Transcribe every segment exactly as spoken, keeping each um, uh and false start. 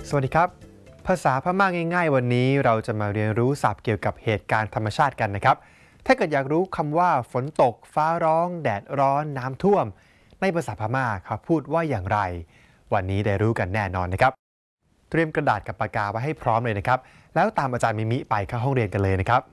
สวัสดีครับภาษาพม่าง่ายๆวันนี้เราจะมาเรียนรู้ศัพท์เกี่ยวกับเหตุการณ์ธรรมชาติกันนะครับถ้าเกิดอยากรู้คำว่าฝนตกฟ้าร้องแดดร้อนน้ำท่วมในภาษาพม่าเขาพูดว่าอย่างไรวันนี้ได้รู้กันแน่นอนนะครับเตรียมกระดาษกับปากกาไว้ให้พร้อมเลยนะครับแล้วตามอาจารย์มิมิไปเข้าห้องเรียนกันเลยนะครับ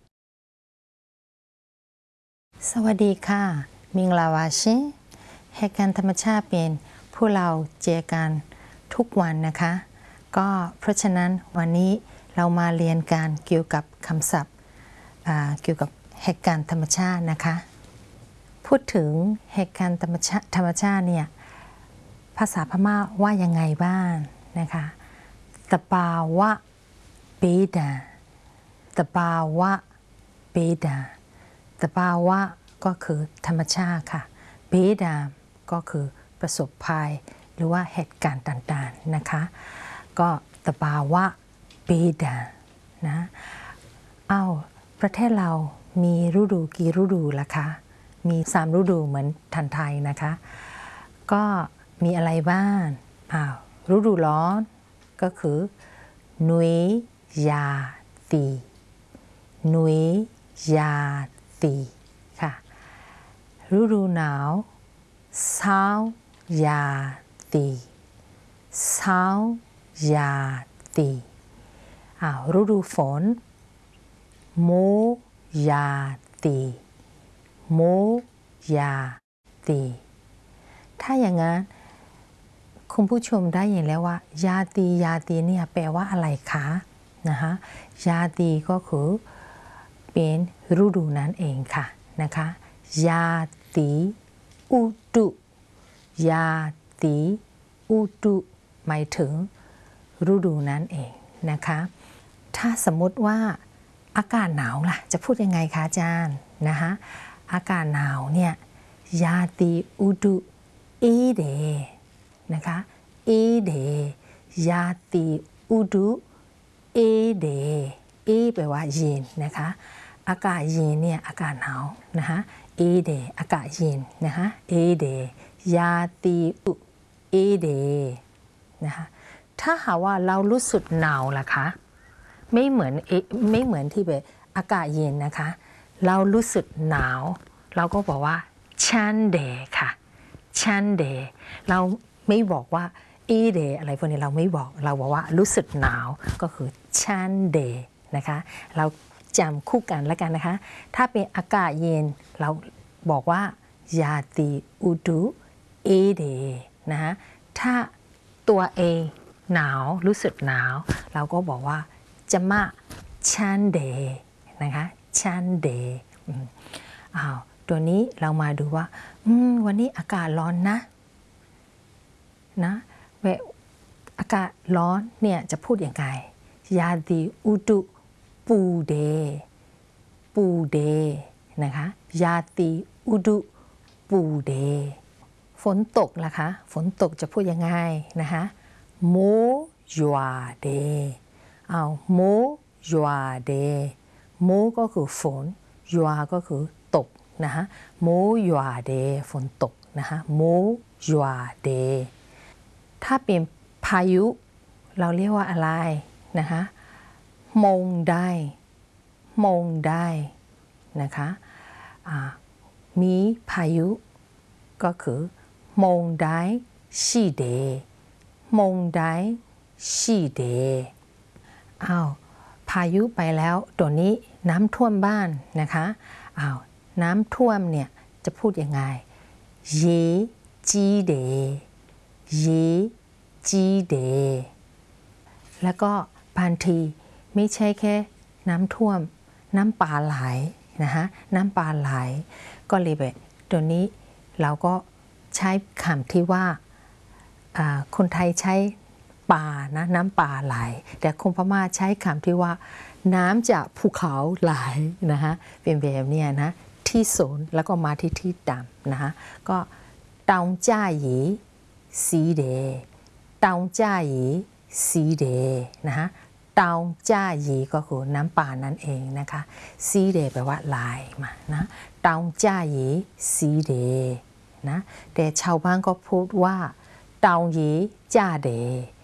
สวัสดีค่ะมิงลาวาชิเหตุการณ์ธรรมชาติเป็นผู้เราเจอกันทุกวันนะคะก็เพราะฉะนั้นวันนี้เรามาเรียนการเกี่ยวกับคำศัพท์เกี่ยวกับเหตุการณ์ธรรมชาตินะคะพูดถึงเหตุการณ์ธรรมชาติธรรมชาติเนี่ยภาษาพม่าว่ายังไงบ้างนะคะตะปาวะเบดาตะปาวะเบดาตะปาวะก็คือธรรมชาติค่ะเบดาก็คือประสบภัยหรือว่าเหตุการณ์ต่างๆนะคะก็ตะปาวะเบดานะเอาประเทศเรามีฤดูกี่ฤดูล่ะคะมีสามฤดูเหมือนทันไทยนะคะก็มีอะไรบ้างอ้าวฤดูร้อนก็คือนุยยาตีนุยยาตีค่ะฤดูหนาวเศร้ายาตีเศร้ายาตีอ้าวฤดูฝนโมยาตีโมยาตีถ้าอย่างนั้นคุณผู้ชมได้ยินแล้วว่ายาตียาตีเนี่ยแปลว่าอะไรคะนะคะยาตีก็คือเป็นฤดูนั้นเองค่ะนะคะยาตีอุตุยาตีอุตุหมายถึงฤดูนั้นเองนะคะถ้าสมมติว่าอากาศหนาวล่ะจะพูดยังไงคะอาจารย์นะคะอากาศหนาวเนี่ยยาตีอุตุเอเดนะคะเอเดยาตีอุตุเอเดเอแปลว่าเย็นนะคะอากาศเย็นเนี่ยอากาศหนาวนะคะเอเดอากาศเย็นนะคะเอเดยาตีอุเอเดนะคะถ้าหากว่าเรารู้สึกหนาวล่ะคะไม่เหมือนไม่เหมือนที่แบบอากาศเย็นนะคะเรารู้สึกหนาวเราก็บอกว่าชันเดค่ะชันเดเราไม่บอกว่าเอเดอะไรพวกนี้เราไม่บอกเราบอกว่ารู้สึกหนาวก็คือชันเดนะคะเราจำคู่กันแล้วกันนะคะถ้าเป็นอากาศเย็นเราบอกว่ายาตีอุดุเอเดนะคะถ้าตัวเองหนาวรู้สึกหนาวเราก็บอกว่าจะมาชันเดนะคะชันเดอ้าวตัวนี้เรามาดูว่าวันนี้อากาศร้อนนะนะเวลาอากาศร้อนเนี่ยจะพูดอย่างไรยาตีอุดุปูเดปูเดนะคะยาตีอุดุปูเดฝนตกล่ะคะฝนตกจะพูดยังไงนะคะโมยัวเดเอาโมยัวเดโมก็คือฝนยัวก็คือตกนะคะโมยัวเดฝนตกนะคะโมยัวเดถ้าเป็นพายุเราเรียกว่าอะไรนะคะมงได้มงได้นะคะมีพายุก็คือมงได้ชีเดมงได้ชีเดอ้าวพายุไปแล้วตัวนี้น้ำท่วมบ้านนะคะอ้าวน้ำท่วมเนี่ยจะพูดยังไงเยจีเดเยจีเดแล้วก็บางทีไม่ใช่แค่น้ำท่วมน้ำป่าไหลนะคะน้ำป่าไหลก็เลยแบบตัวนี้เราก็ใช้คำที่ว่าคนไทยใช้ป่านะน้ำป่าไหลแต่คนพม่าใช้คำที่ว่าน้ำจากภูเขาไหลนะคะเป็นแบบนี้นะที่สูงแล้วก็มาที่ที่ต่ำนะคะก็ตองจ้าหยีสีเดตองจ้าหยีสีเดนะคะตองจ้าหยีก็คือน้ำป่านั่นเองนะคะสีเดแปลว่าไหลมานะตองจ้าหยีสีเดนะแต่ชาวบ้านก็พูดว่าตองหยีจ้าเด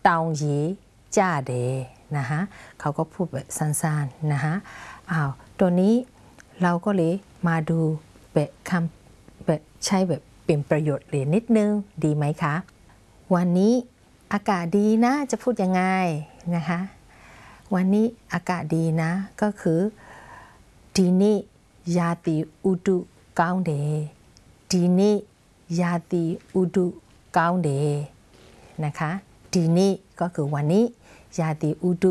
ตองหยีจ้าเดนะคะเขาก็พูดแบบสั้นๆนะคะอ้าวตัวนี้เราก็เลยมาดูแบบคำแบบใช้แบบเป็นประโยชน์เรียนนิดนึงดีไหมคะวันนี้อากาศดีนะจะพูดยังไงนะคะวันนี้อากาศดีนะก็คือดีนี่ยาติอุดุก้าวเดดีนี่ยาติอุดุก้าวเดนะคะดีนี่ก็คือวันนี้ยาติอุดุ